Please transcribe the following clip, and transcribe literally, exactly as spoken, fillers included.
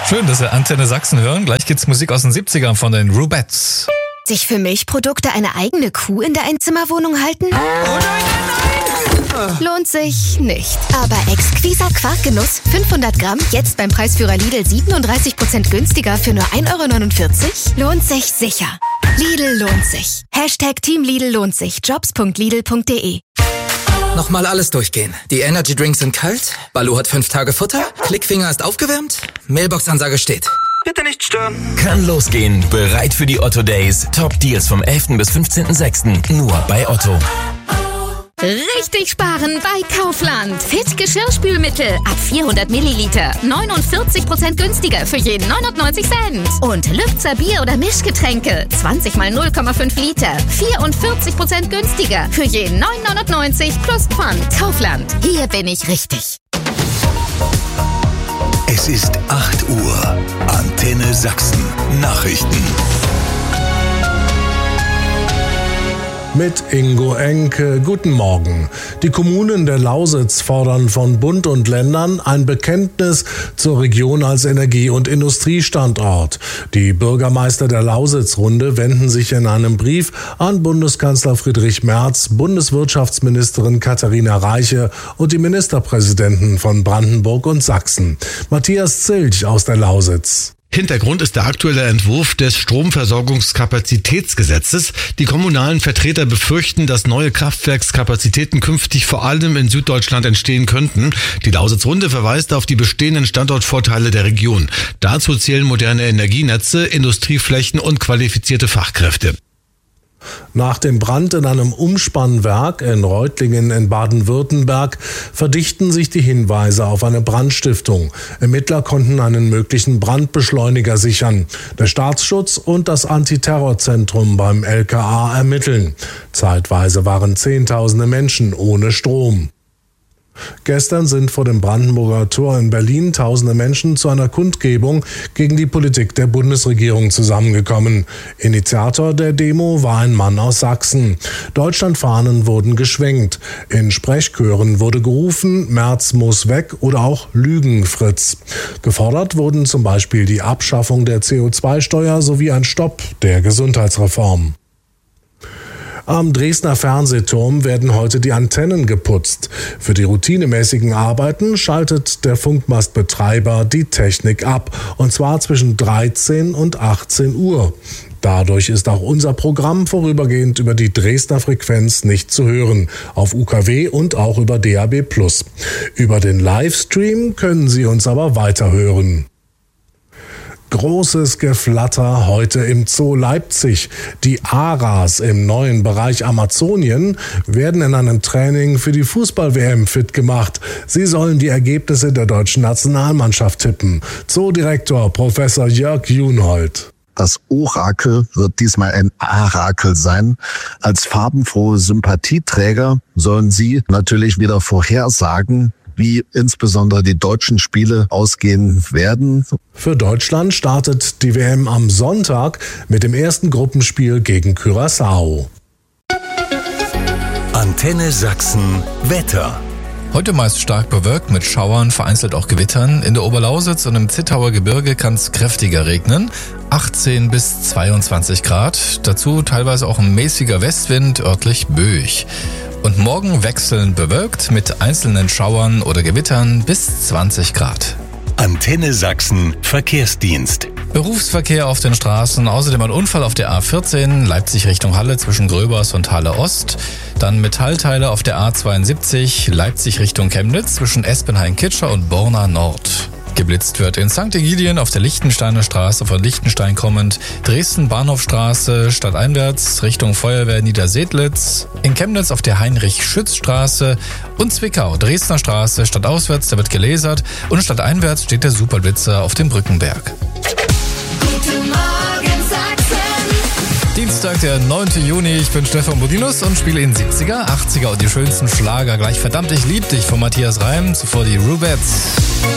Schön, dass wir Antenne Sachsen hören. Gleich gibt's Musik aus den siebzigern von den Rubettes. Sich für Milchprodukte eine eigene Kuh in der Einzimmerwohnung halten? Oh nein, nein, nein! Lohnt sich nicht. Aber exquiser Quarkgenuss, fünfhundert Gramm, jetzt beim Preisführer Lidl siebenunddreißig Prozent günstiger für nur ein Euro neunundvierzig? Lohnt sich sicher. Lidl lohnt sich. Hashtag Team Lidl lohnt sich. jobs punkt lidl punkt de. Nochmal alles durchgehen. Die Energy Drinks sind kalt, Baloo hat fünf Tage Futter, Klickfinger ist aufgewärmt, Mailbox-Ansage steht. Bitte nicht stören. Kann losgehen. Bereit für die Otto Days. Top Deals vom elften bis fünfzehnten sechsten Nur bei Otto. Richtig sparen bei Kaufland. Fit Geschirrspülmittel ab vierhundert Milliliter. neunundvierzig Prozent günstiger für jeden neunundneunzig Cent. Und Lübzer Bier- oder Mischgetränke. zwanzig mal null Komma fünf Liter. vierundvierzig Prozent günstiger für jeden neun neunundneunzig plus Pfand. Kaufland. Hier bin ich richtig. Es ist acht Uhr. Antenne Sachsen. Nachrichten. Mit Ingo Enke. Guten Morgen. Die Kommunen der Lausitz fordern von Bund und Ländern ein Bekenntnis zur Region als Energie- und Industriestandort. Die Bürgermeister der Lausitzrunde wenden sich in einem Brief an Bundeskanzler Friedrich Merz, Bundeswirtschaftsministerin Katharina Reiche und die Ministerpräsidenten von Brandenburg und Sachsen. Matthias Zilch aus der Lausitz. Hintergrund ist der aktuelle Entwurf des Stromversorgungskapazitätsgesetzes. Die kommunalen Vertreter befürchten, dass neue Kraftwerkskapazitäten künftig vor allem in Süddeutschland entstehen könnten. Die Lausitzrunde verweist auf die bestehenden Standortvorteile der Region. Dazu zählen moderne Energienetze, Industrieflächen und qualifizierte Fachkräfte. Nach dem Brand in einem Umspannwerk in Reutlingen in Baden-Württemberg verdichten sich die Hinweise auf eine Brandstiftung. Ermittler konnten einen möglichen Brandbeschleuniger sichern. Der Staatsschutz und das Antiterrorzentrum beim L K A ermitteln. Zeitweise waren Zehntausende Menschen ohne Strom. Gestern sind vor dem Brandenburger Tor in Berlin tausende Menschen zu einer Kundgebung gegen die Politik der Bundesregierung zusammengekommen. Initiator der Demo war ein Mann aus Sachsen. Deutschlandfahnen wurden geschwenkt. In Sprechchören wurde gerufen, Merz muss weg oder auch Lügen, Fritz. Gefordert wurden zum Beispiel die Abschaffung der C O zwei Steuer sowie ein Stopp der Gesundheitsreform. Am Dresdner Fernsehturm werden heute die Antennen geputzt. Für die routinemäßigen Arbeiten schaltet der Funkmastbetreiber die Technik ab, und zwar zwischen dreizehn und achtzehn Uhr. Dadurch ist auch unser Programm vorübergehend über die Dresdner Frequenz nicht zu hören, auf U K W und auch über D A B plus. Über den Livestream können Sie uns aber weiterhören. Großes Geflatter heute im Zoo Leipzig. Die Aras im neuen Bereich Amazonien werden in einem Training für die Fußball-W M fit gemacht. Sie sollen die Ergebnisse der deutschen Nationalmannschaft tippen. Zoodirektor Professor Jörg Junhold. Das Orakel wird diesmal ein Arakel sein. Als farbenfrohe Sympathieträger sollen Sie natürlich wieder vorhersagen, wie insbesondere die deutschen Spiele ausgehen werden. Für Deutschland startet die W M am Sonntag mit dem ersten Gruppenspiel gegen Curaçao. Antenne Sachsen Wetter. Heute meist stark bewölkt mit Schauern, vereinzelt auch Gewittern. In der Oberlausitz und im Zittauer Gebirge kann es kräftiger regnen. achtzehn bis zweiundzwanzig Grad. Dazu teilweise auch ein mäßiger Westwind, örtlich böig. Und morgen wechselnd bewölkt mit einzelnen Schauern oder Gewittern bis zwanzig Grad. Antenne Sachsen Verkehrsdienst. Berufsverkehr auf den Straßen, außerdem ein Unfall auf der A vierzehn, Leipzig Richtung Halle zwischen Gröbers und Halle Ost. Dann Metallteile auf der A zweiundsiebzig, Leipzig Richtung Chemnitz zwischen Espenhain-Kitscher und Borna Nord. Geblitzt wird in Sankt Egidien auf der Lichtensteiner Straße von Lichtenstein kommend, Dresden Bahnhofstraße stadteinwärts Richtung Feuerwehr Niedersedlitz, in Chemnitz auf der Heinrich-Schütz-Straße und Zwickau Dresdner Straße stadtauswärts, da wird gelasert, und stadteinwärts steht der Superblitzer auf dem Brückenberg. Guten Morgen Sachsen. Dienstag, der neunten Juni, ich bin Stefan Bodinus und spiele in siebziger, achtziger und die schönsten Schlager. Gleich Verdammt, ich lieb dich von Matthias Reim, zuvor die Rubettes.